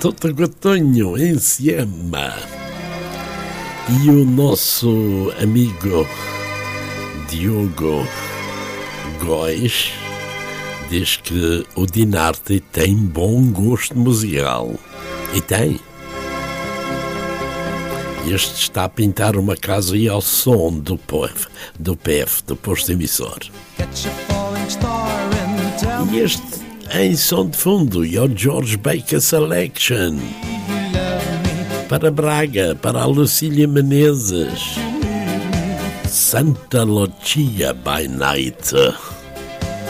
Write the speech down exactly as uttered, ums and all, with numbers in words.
Toto Cotugno insieme. E o nosso amigo Diogo Góis diz que o Dinarte tem bom gosto musical. E tem. Este está a pintar uma casa e ao som do P F, do P F, do posto emissor. E este em som de fundo e ao George Baker Selection. Para Braga, para a Lucília Menezes. Santa Lucia by Night.